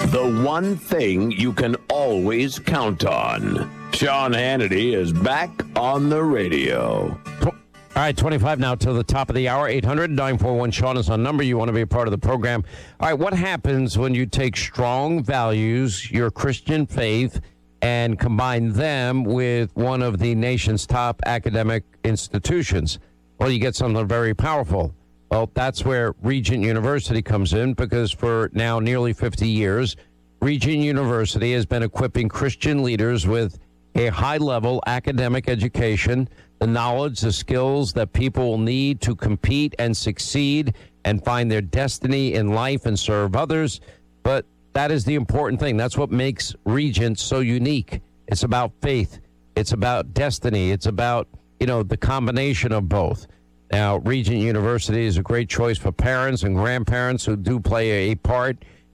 The one thing you can always count on. Sean Hannity is back on the radio. All right, 25 now till the top of the hour. 800-941-SEAN is our number. You want to be a part of the program. All right, what happens when you take strong values, your Christian faith, and combine them with one of the nation's top academic institutions? Well, you get something very powerful. Well, that's where Regent University comes in, because for now nearly 50 years, Regent University has been equipping Christian leaders with a high-level academic education, the knowledge, the skills that people will need to compete and succeed and find their destiny in life and serve others. But that is the important thing. That's what makes Regent so unique. It's about faith. It's about destiny. It's about, the combination of both. Now, Regent University is a great choice for parents and grandparents who do play a part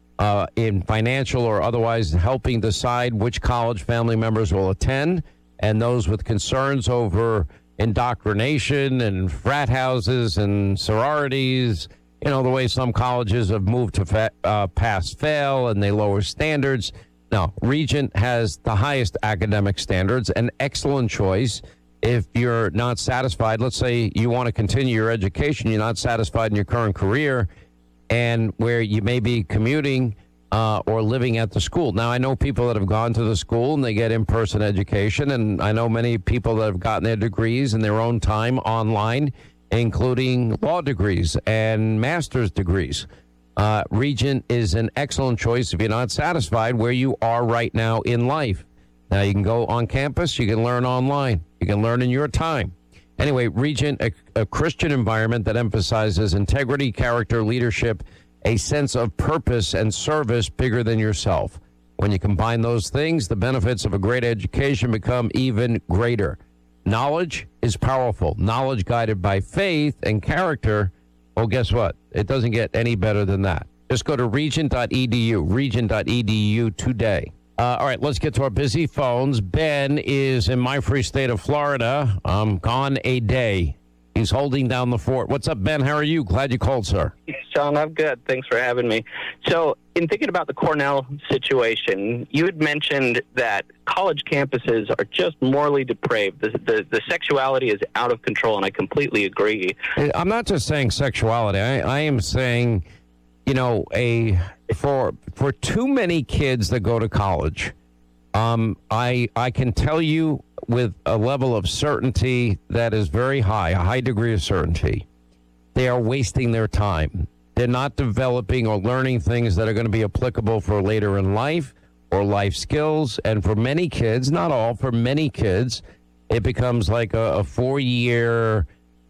in financial or otherwise helping decide which college family members will attend, and those with concerns over indoctrination and frat houses and sororities, the way some colleges have moved to pass-fail and they lower standards. No, Regent has the highest academic standards, an excellent choice. If you're not satisfied, let's say you want to continue your education, you're not satisfied in your current career, and where you may be commuting or living at the school. Now, I know people that have gone to the school and they get in-person education, and I know many people that have gotten their degrees in their own time online, including law degrees and master's degrees. Regent is an excellent choice if you're not satisfied where you are right now in life. Now, you can go on campus, you can learn online, you can learn in your time. Anyway, Regent, a Christian environment that emphasizes integrity, character, leadership, a sense of purpose and service bigger than yourself. When you combine those things, the benefits of a great education become even greater. Knowledge is powerful. Knowledge guided by faith and character, well, guess what? It doesn't get any better than that. Just go to regent.edu, regent.edu today. All right, let's get to our busy phones. Ben is in my free state of Florida. Gone a day. He's holding down the fort. What's up, Ben? How are you? Glad you called, sir. Sean, I'm good. Thanks for having me. So, in thinking about the Cornell situation, you had mentioned that college campuses are just morally depraved. The sexuality is out of control, and I completely agree. I'm not just saying sexuality. I am saying, for too many kids that go to college, I can tell you with a level of certainty that is very high, a high degree of certainty, they are wasting their time. They're not developing or learning things that are going to be applicable for later in life or life skills. And for many kids, not all, for many kids, it becomes like a 4-year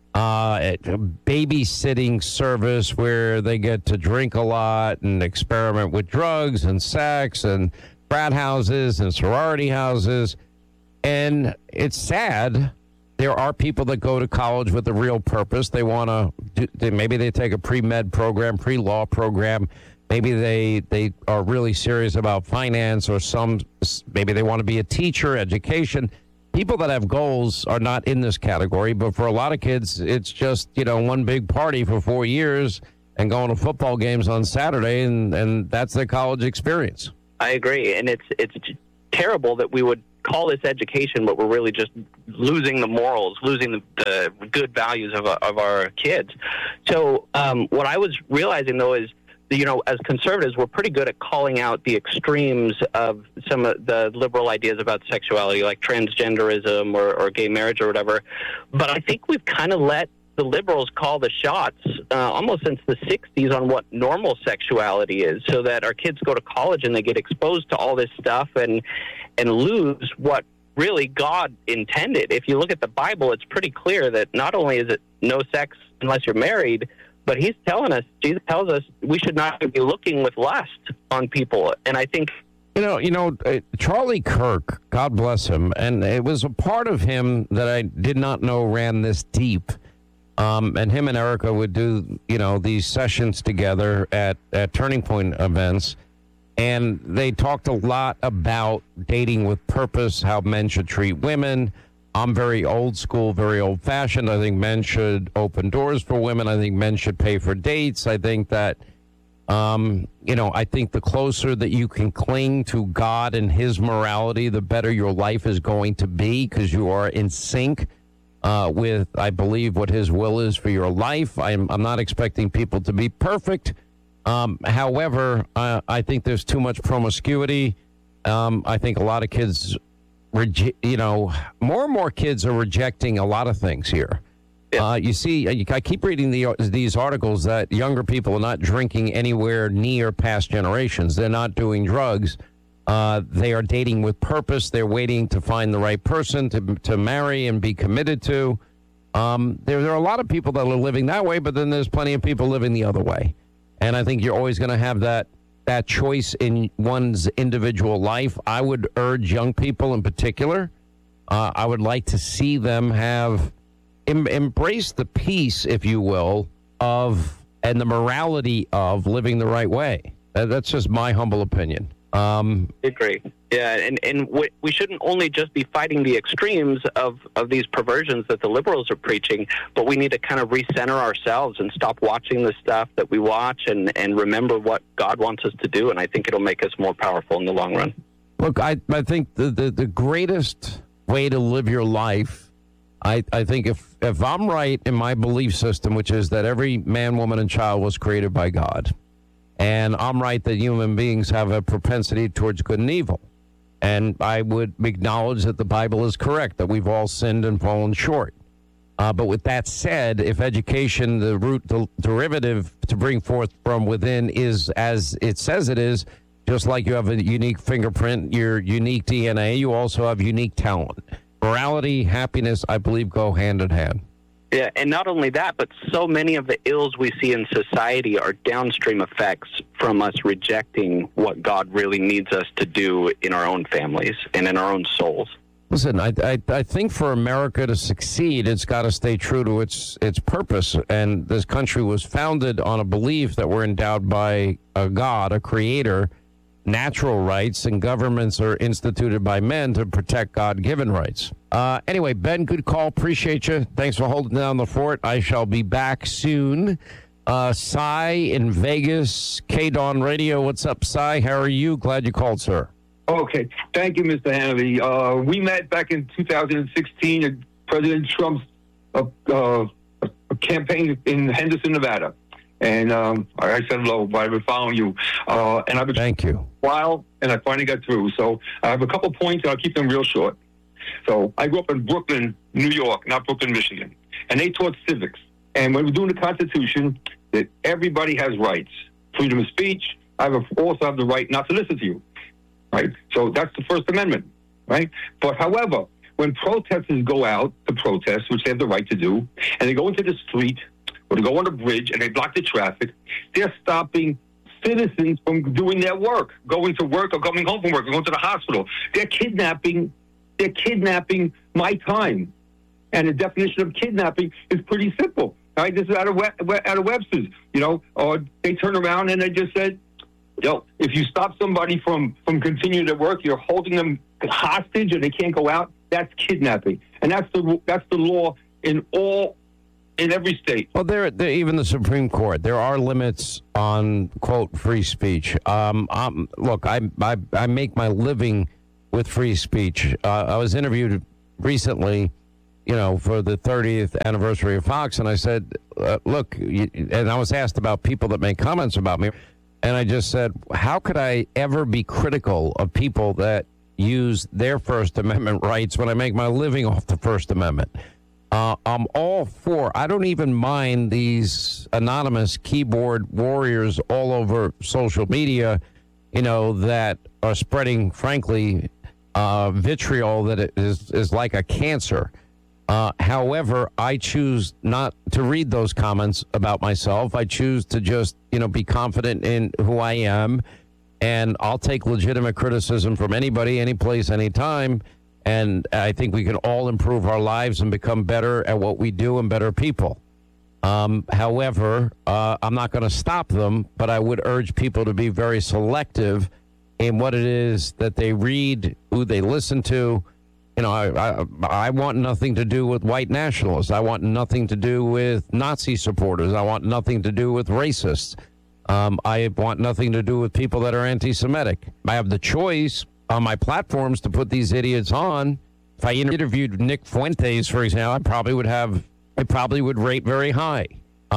babysitting service where they get to drink a lot and experiment with drugs and sex and frat houses and sorority houses. And it's sad. There are people that go to college with a real purpose. They want to maybe they take a pre-med program, pre-law program. Maybe they are really serious about finance, or maybe they want to be a teacher, education. People that have goals are not in this category, but for a lot of kids, it's just, one big party for 4 years and going to football games on Saturday, and that's their college experience. I agree, and it's terrible that we would call this education, but we're really just losing the morals, losing the good values of our kids. So what I was realizing, though, is, as conservatives, we're pretty good at calling out the extremes of some of the liberal ideas about sexuality, like transgenderism or gay marriage or whatever. But I think we've kind of let the liberals call the shots almost since the 60s on what normal sexuality is, so that our kids go to college and they get exposed to all this stuff and lose what really God intended. If you look at the Bible, it's pretty clear that not only is it no sex unless you're married, but Jesus tells us we should not be looking with lust on people. And I think, Charlie Kirk, God bless him, and it was a part of him that I did not know ran this deep. And him and Erica would do, these sessions together at Turning Point events. And they talked a lot about dating with purpose, how men should treat women. I'm very old school, very old fashioned. I think men should open doors for women. I think men should pay for dates. I think that I think the closer that you can cling to God and his morality, the better your life is going to be, because you are in sync with, I believe, what his will is for your life. I'm not expecting people to be perfect. However, I think there's too much promiscuity. I think a lot of kids, more and more kids are rejecting a lot of things here. Yeah. You see, I keep reading these articles that younger people are not drinking anywhere near past generations. They're not doing drugs. They are dating with purpose. They're waiting to find the right person to marry and be committed to. There are a lot of people that are living that way, but then there's plenty of people living the other way. And I think you're always going to have that choice in one's individual life. I would urge young people in particular, I would like to see them embrace the peace, if you will, and the morality of living the right way. That's just my humble opinion. I agree. Yeah, and we shouldn't only just be fighting the extremes of these perversions that the liberals are preaching, but we need to kind of recenter ourselves and stop watching the stuff that we watch and remember what God wants us to do, and I think it'll make us more powerful in the long run. Look, I think the greatest way to live your life, I think if I'm right in my belief system, which is that every man, woman, and child was created by God, and I'm right that human beings have a propensity towards good and evil, and I would acknowledge that the Bible is correct, that we've all sinned and fallen short. But with that said, if education, the derivative to bring forth from within is as it says it is, just like you have a unique fingerprint, your unique DNA, you also have unique talent. Morality, happiness, I believe, go hand in hand. Yeah, and not only that, but so many of the ills we see in society are downstream effects from us rejecting what God really needs us to do in our own families and in our own souls. Listen, I think for America to succeed, it's got to stay true to its purpose. And this country was founded on a belief that we're endowed by a God, a creator, natural rights, and governments are instituted by men to protect God-given rights. Anyway, Ben, good call. Appreciate you. Thanks for holding down the fort. I shall be back soon. Cy in Vegas, KDON Radio. What's up, Cy? How are you? Glad you called, sir. Okay. Thank you, Mr. Hannity. We met back in 2016 at President Trump's campaign in Henderson, Nevada. And I said hello, but I've been following you. And I've been Thank you. a while, and I finally got through. So I have a couple points, and I'll keep them real short. So I grew up in Brooklyn, New York, not Brooklyn, Michigan. And they taught civics. And when we're doing the Constitution, that everybody has rights. Freedom of speech. I also have the right not to listen to you. Right? So that's the First Amendment. Right? But however, when protesters go out to protest, which they have the right to do, and they go into the street, or they go on the bridge and they block the traffic, they're stopping citizens from doing their work, going to work or coming home from work or going to the hospital. They're kidnapping my time. And the definition of kidnapping is pretty simple. Right? This is out of Webster's, or they turn around and they just said, if you stop somebody from continuing their work, you're holding them hostage and they can't go out, that's kidnapping. And that's the law in every state. Well, even the Supreme Court, there are limits on, quote, free speech. Look, I make my living with free speech. I was interviewed recently, for the 30th anniversary of Fox, and I said, look, and I was asked about people that make comments about me, and I just said, how could I ever be critical of people that use their First Amendment rights when I make my living off the First Amendment? I'm all for, I don't even mind these anonymous keyboard warriors all over social media, that are spreading, frankly, vitriol that is like a cancer. However, I choose not to read those comments about myself. I choose to just, be confident in who I am, and I'll take legitimate criticism from anybody, any place, anytime. And I think we can all improve our lives and become better at what we do and better people. However, I'm not going to stop them, but I would urge people to be very selective in what it is that they read, who they listen to. I want nothing to do with white nationalists. I want nothing to do with Nazi supporters. I want nothing to do with racists. I want nothing to do with people that are anti-Semitic. I have the choice on my platforms to put these idiots on. If I interviewed Nick Fuentes, for example, I probably would rate very high.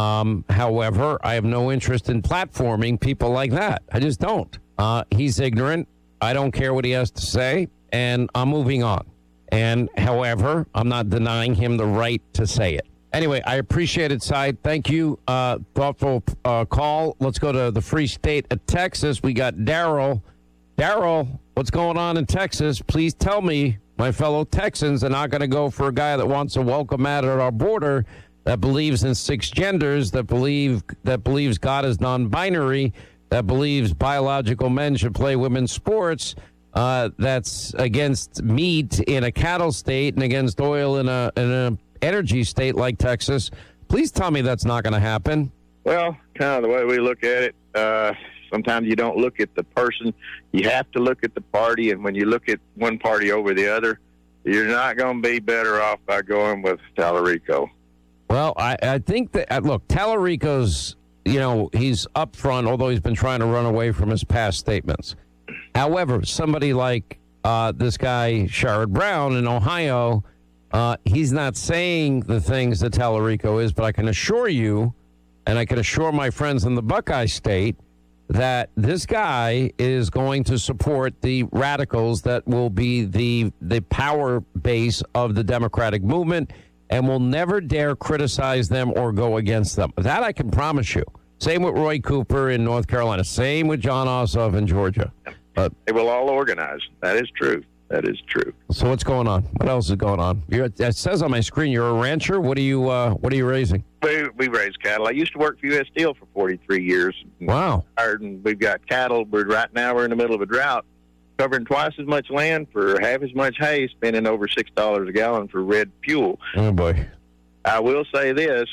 However, I have no interest in platforming people like that. I just don't. He's ignorant. I don't care what he has to say, and I'm moving on. And however, I'm not denying him the right to say it. Anyway, I appreciate it, Side. Thank you. Thoughtful call. Let's go to the free state of Texas. We got Daryl. Daryl, what's going on in Texas? Please tell me my fellow Texans are not going to go for a guy that wants a welcome mat at our border, that believes in 6 genders, that believes God is non-binary, that believes biological men should play women's sports, that's against meat in a cattle state and against oil in a energy state like Texas. Please tell me that's not going to happen. Well, kind of the way we look at it, sometimes you don't look at the person. You have to look at the party, and when you look at one party over the other, you're not going to be better off by going with Tallarico. Well, I think that, look, Tallarico's, he's up front, although he's been trying to run away from his past statements. However, somebody like this guy, Sherrod Brown in Ohio, he's not saying the things that Tallarico is, but I can assure you, and I can assure my friends in the Buckeye State, that this guy is going to support the radicals that will be the power base of the Democratic movement and will never dare criticize them or go against them. That I can promise you. Same with Roy Cooper in North Carolina. Same with John Ossoff in Georgia. They will all organize. That is true. That is true. So what's going on? What else is going on? It says on my screen you're a rancher. What are you raising? We raise cattle. I used to work for U.S. Steel for 43 years. Wow. And we've got cattle. Right now we're in the middle of a drought, covering twice as much land for half as much hay, spending over $6 a gallon for red fuel. Oh, boy. I will say this,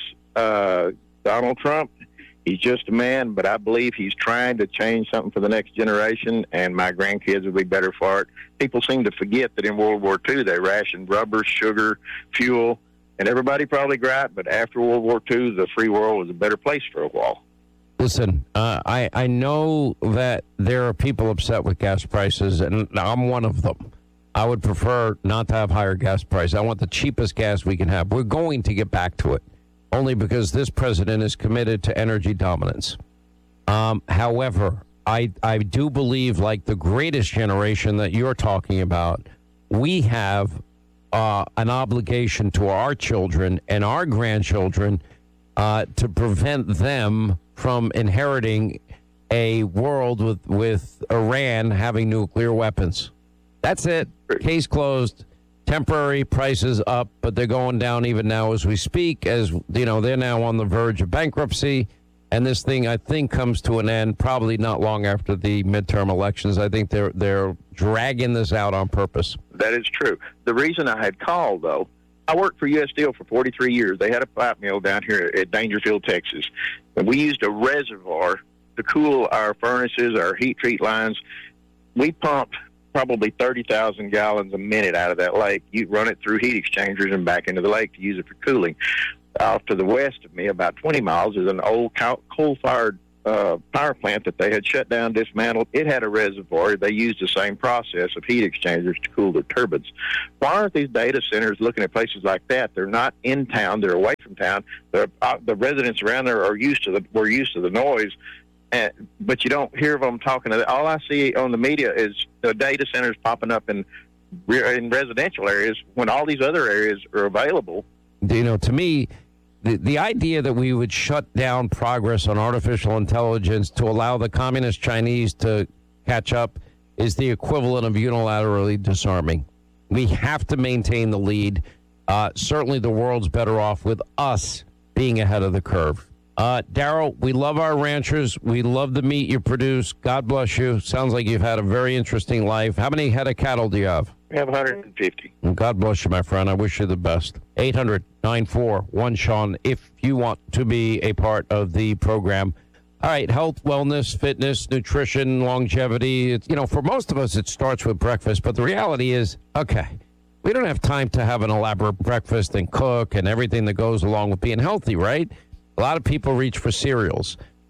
Donald Trump, he's just a man, but I believe he's trying to change something for the next generation, and my grandkids will be better for it. People seem to forget that in World War II, they rationed rubber, sugar, fuel, and everybody probably griped, but after World War II, the free world was a better place for a while. Listen, I know that there are people upset with gas prices, and I'm one of them. I would prefer not to have higher gas prices. I want the cheapest gas we can have. We're going to get back to it, only because this president is committed to energy dominance. However, I do believe, like the greatest generation that you're talking about, we have an obligation to our children and our grandchildren to prevent them from inheriting a world with Iran having nuclear weapons. That's it. Case closed. Temporary prices up, but they're going down even now as we speak. As you know, they're now on the verge of bankruptcy, and this thing, I think, comes to an end probably not long after the midterm elections. I think they're dragging this out on purpose. That is true. The reason I had called, though, I worked for U.S. Steel for 43 years. They had a pipe mill down here at Dangerfield, Texas, and we used a reservoir to cool our furnaces, our heat treat lines. We pumped probably 30,000 gallons a minute out of that lake. You run it through heat exchangers and back into the lake to use it for cooling. Off to the west of me, about 20 miles, is an old coal-fired power plant that they had shut down, dismantled. It had a reservoir. They used the same process of heat exchangers to cool their turbines. Why aren't these data centers looking at places like that? They're not in town. They're away from town. The residents around there are used to the noise. But you don't hear them talking. All I see on the media is the data centers popping up in residential areas when all these other areas are available. You know, to me, the idea that we would shut down progress on artificial intelligence to allow the communist Chinese to catch up is the equivalent of unilaterally disarming. We have to maintain the lead. Certainly the world's better off with us being ahead of the curve. Daryl, we love our ranchers. We love the meat you produce. God bless you. Sounds like you've had a very interesting life. How many head of cattle do you have? We have 150. Well, God bless you, my friend. I wish you the best. 800-941-SEAN if you want to be a part of the program. All right, health, wellness, fitness, nutrition, longevity. It's, for most of us, it starts with breakfast. But the reality is, okay, we don't have time to have an elaborate breakfast and cook and everything that goes along with being healthy, right? A lot of people reach for cereals.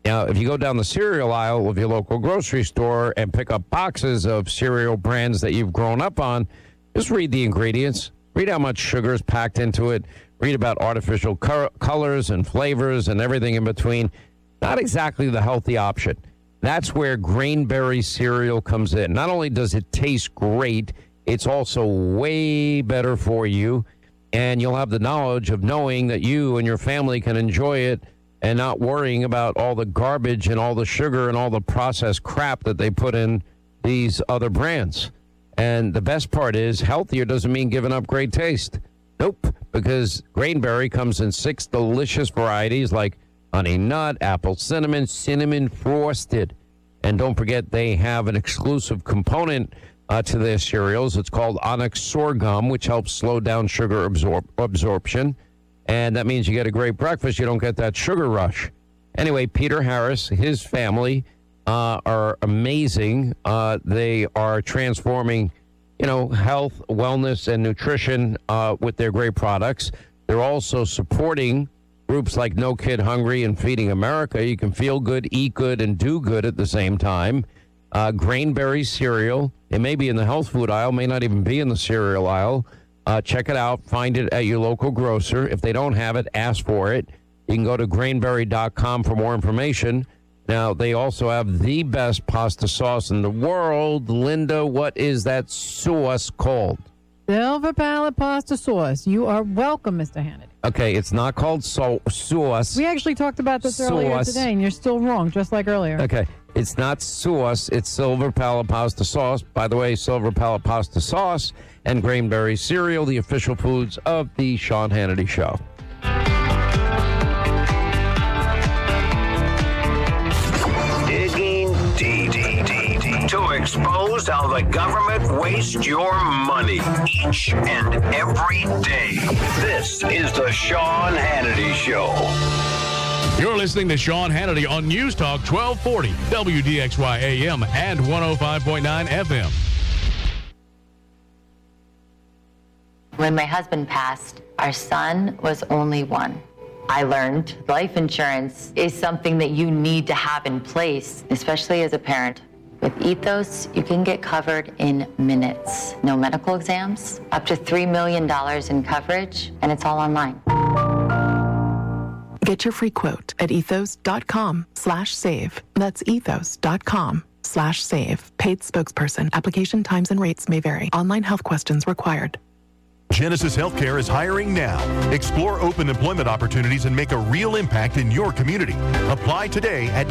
Now, if you go down the cereal aisle of your local grocery store and pick up boxes of cereal brands that you've grown up on, just read the ingredients. Read how much sugar is packed into it. Read about artificial colors and flavors and everything in between. Not exactly the healthy option. That's where Grainberry cereal comes in. Not only does it taste great, it's also way better for you. And you'll have the knowledge of knowing that you and your family can enjoy it and not worrying about all the garbage and all the sugar and all the processed crap that they put in these other brands. And the best part is healthier doesn't mean giving up great taste. Nope, because Grainberry comes in 6 delicious varieties like honey nut, apple cinnamon, cinnamon frosted. And don't forget, they have an exclusive component to their cereals. It's called Onyx Sorghum, which helps slow down sugar absorption. And that means you get a great breakfast. You don't get that sugar rush. Anyway, Peter Harris, his family are amazing. They are transforming, health, wellness, and nutrition with their great products. They're also supporting groups like No Kid Hungry and Feeding America. You can feel good, eat good, and do good at the same time. Grainberry cereal. It may be in the health food aisle, may not even be in the cereal aisle. Check it out. Find it at your local grocer. If they don't have it, ask for it. You can go to grainberry.com for more information. Now, they also have the best pasta sauce in the world. Linda, what is that sauce called? Silver Palate Pasta Sauce. You are welcome, Mr. Hannity. Okay, it's not called sauce. We actually talked about this earlier today, and you're still wrong, just like earlier. Okay, it's not sauce. It's Silver Palate Pasta Sauce. By the way, Silver Palate Pasta Sauce and Grainberry cereal, the official foods of the Sean Hannity Show. Digging deep to expose how the government wastes your money each and every day. This is the Sean Hannity Show. You're listening to Sean Hannity on News Talk 1240, WDXY AM and 105.9 FM. When my husband passed, our son was only 1. I learned life insurance is something that you need to have in place, especially as a parent. With Ethos, you can get covered in minutes. No medical exams, up to $3 million in coverage, and it's all online. Get your free quote at ethos.com/save. That's ethos.com/save. Paid spokesperson. Application times and rates may vary. Online health questions required. Genesis Healthcare is hiring now. Explore open employment opportunities and make a real impact in your community. Apply today at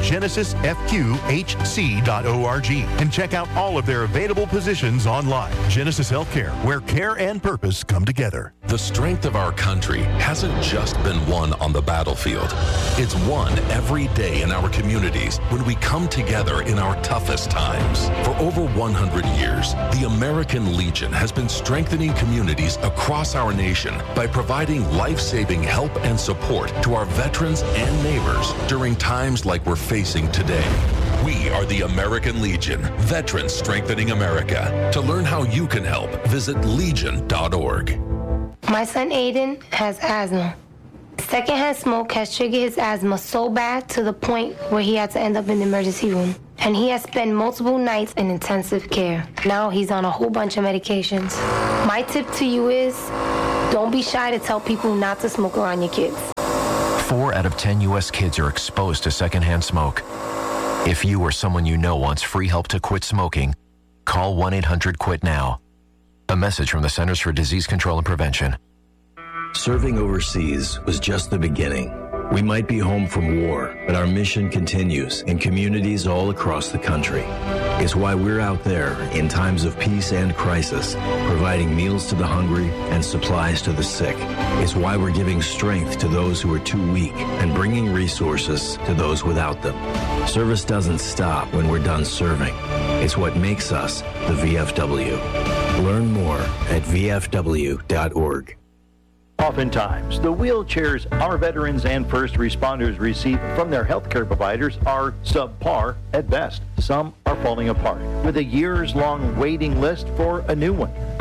genesisfqhc.org and check out all of their available positions online. Genesis Healthcare, where care and purpose come together. The strength of our country hasn't just been won on the battlefield. It's won every day in our communities when we come together in our toughest times. For over 100 years, the American Legion has been strengthening communities across our nation by providing life-saving help and support to our veterans and neighbors during times like we're facing today. We are the American Legion, Veterans Strengthening America. To learn how you can help, visit legion.org. My son Aiden has asthma. Secondhand smoke has triggered his asthma so bad to the point where he had to end up in the emergency room. And he has spent multiple nights in intensive care. Now he's on a whole bunch of medications. My tip to you is, don't be shy to tell people not to smoke around your kids. 4 out of 10 U.S. kids are exposed to secondhand smoke. If you or someone you know wants free help to quit smoking, call 1-800-QUIT-NOW. A message from the Centers for Disease Control and Prevention. Serving overseas was just the beginning. We might be home from war, but our mission continues in communities all across the country. It's why we're out there in times of peace and crisis, providing meals to the hungry and supplies to the sick. It's why we're giving strength to those who are too weak and bringing resources to those without them. Service doesn't stop when we're done serving. It's what makes us the VFW. Learn more at vfw.org. Oftentimes, the wheelchairs our veterans and first responders receive from their healthcare providers are subpar at best. Some are falling apart, with a years-long waiting list for a new one.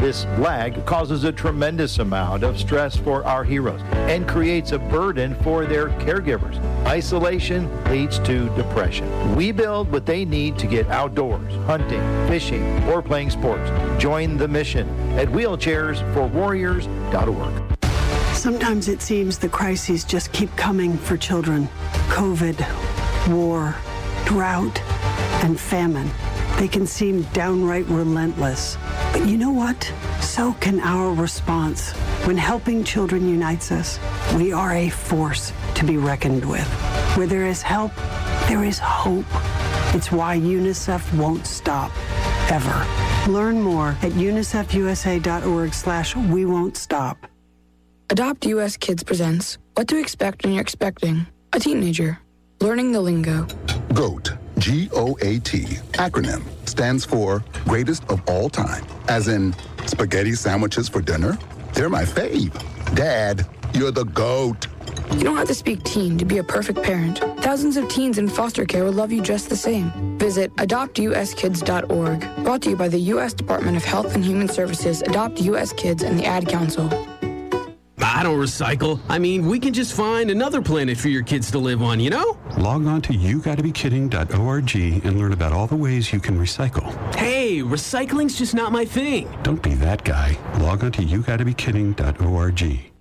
This lag causes a tremendous amount of stress for our heroes and creates a burden for their caregivers. Isolation leads to depression. We build what they need to get outdoors, hunting, fishing, or playing sports. Join the mission at wheelchairsforwarriors.org. Sometimes it seems the crises just keep coming for children. COVID, war, drought, and famine. They can seem downright relentless. But you know what? So can our response. When helping children unites us, we are a force to be reckoned with. Where there is help, there is hope. It's why UNICEF won't stop, ever. Learn more at unicefusa.org/we won't stop. Adopt US Kids presents What to Expect When You're Expecting a Teenager. Learning the lingo. GOAT, G-O-A-T, acronym, stands for Greatest of All Time. As in, spaghetti sandwiches for dinner? They're my fave. Dad, you're the GOAT. You don't have to speak teen to be a perfect parent. Thousands of teens in foster care will love you just the same. Visit adoptuskids.org. Brought to you by the U.S. Department of Health and Human Services, Adopt U.S. Kids, and the Ad Council. I don't recycle. I mean, we can just find another planet for your kids to live on, you know? Log on to yougottabekidding.org and learn about all the ways you can recycle. Hey, recycling's just not my thing. Don't be that guy. Log on to yougottabekidding.org.